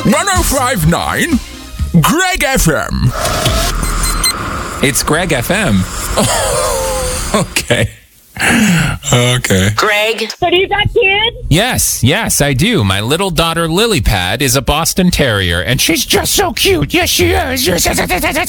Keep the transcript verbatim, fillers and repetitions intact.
one oh five point nine Greg F M. It's Greg F M. Oh, okay. Okay. Greg. So do you got kids? Yes, yes, I do. My little daughter, Lily Pad, is a Boston Terrier, and she's just so cute. Yes, she is. Yes, yes, yes, yes, yes.